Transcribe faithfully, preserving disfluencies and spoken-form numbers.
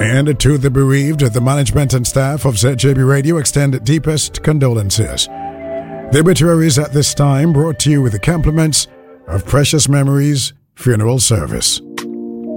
And to the bereaved, the management and staff of Z J B Radio extend deepest condolences. The obituaries at this time brought to you with the compliments of Precious Memories Funeral Service.